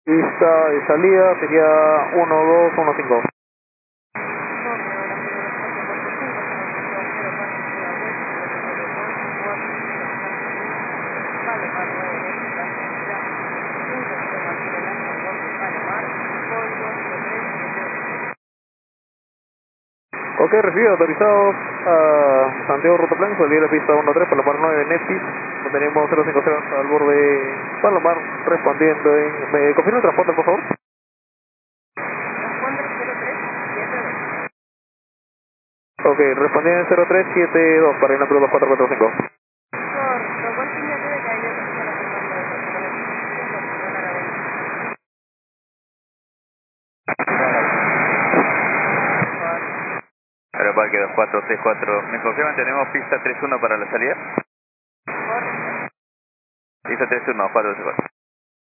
Pista de salida sería 1215. Ok, recibido, autorizado a Santiago Rotoplan, salir de pista 13, Palomar 9, Nepsis, mantenemos 050 hasta el borde Palomar, respondiendo en... ¿Me confirma el transporte, por favor? Ok, respondiendo en 0372 para ir a 2445. Aeroparque 2464. ¿Me confirman? Tenemos pista 31 para la salida. Pista 31, 464.